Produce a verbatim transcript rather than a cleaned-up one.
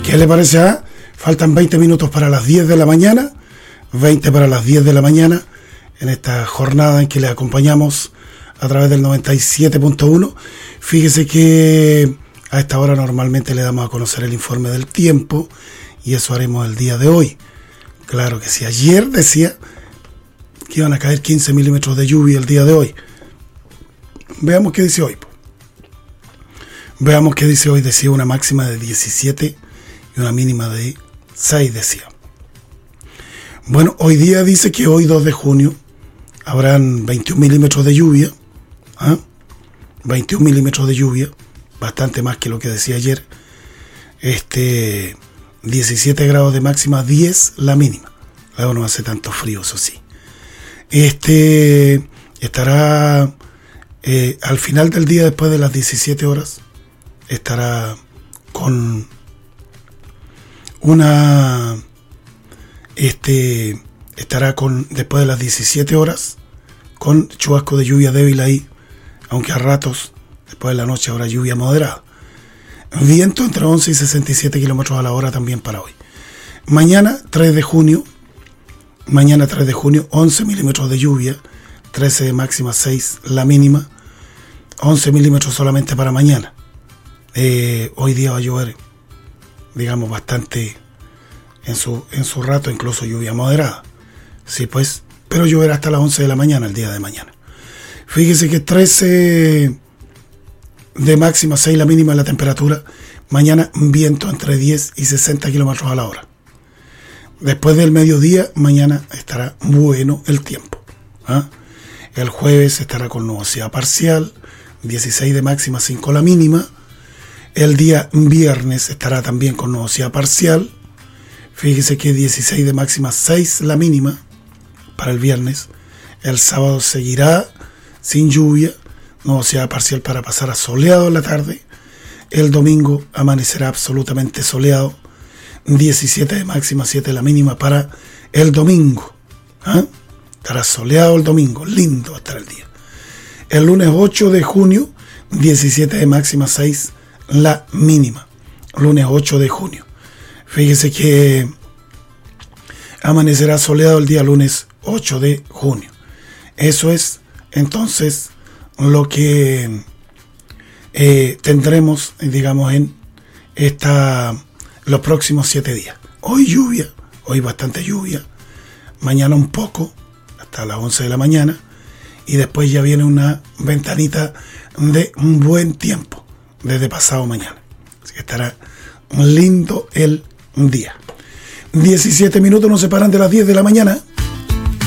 ¿Qué le parece? Ah? Faltan veinte minutos para las diez de la mañana, veinte para las diez de la mañana, en esta jornada en que le acompañamos a través del noventa y siete punto uno. Fíjese que a esta hora normalmente le damos a conocer el informe del tiempo, y eso haremos el día de hoy. Claro que sí, ayer decía que iban a caer quince milímetros de lluvia el día de hoy. Veamos qué dice hoy. Veamos qué dice hoy. Decía una máxima de diecisiete y una mínima de seis, decía. Bueno, hoy día dice que hoy dos de junio habrán veintiún milímetros de lluvia. ¿Ah? veintiún milímetros de lluvia, bastante más que lo que decía ayer. Este, diecisiete grados de máxima, diez la mínima. Luego no hace tanto frío, eso sí. Este estará eh, al final del día, después de las diecisiete horas, estará con una este estará con después de las diecisiete horas con chubasco de lluvia débil ahí, aunque a ratos después de la noche habrá lluvia moderada. Viento entre once y sesenta y siete kilómetros a la hora también para hoy. Mañana tres de junio, mañana tres de junio, once milímetros de lluvia, trece de máxima, seis la mínima, once milímetros solamente para mañana. Eh, hoy día va a llover, digamos, bastante en su, en su rato, incluso lluvia moderada. Sí, pues, pero lloverá hasta las once de la mañana el día de mañana. Fíjese que trece de máxima, seis la mínima la temperatura. Mañana viento entre diez y sesenta kilómetros a la hora. Después del mediodía, mañana estará bueno el tiempo. ¿Ah? El jueves estará con nubosidad parcial, dieciséis de máxima, cinco la mínima. El día viernes estará también con nubosidad parcial. Fíjese que dieciséis de máxima, seis la mínima para el viernes. El sábado seguirá sin lluvia, nubosidad parcial para pasar a soleado en la tarde. El domingo amanecerá absolutamente soleado, diecisiete de máxima, siete la mínima para el domingo. ¿Ah? Estará soleado el domingo, lindo va a estar el día. El lunes ocho de junio, diecisiete de máxima, seis la mínima. Lunes ocho de junio. Fíjese que amanecerá soleado el día lunes ocho de junio. Eso es entonces lo que eh, tendremos, digamos, en esta, los próximos siete días. Hoy lluvia, hoy bastante lluvia, mañana un poco, hasta las once de la mañana, y después ya viene una ventanita de un buen tiempo, desde pasado mañana. Así que estará lindo el día. diecisiete minutos nos separan de las diez de la mañana.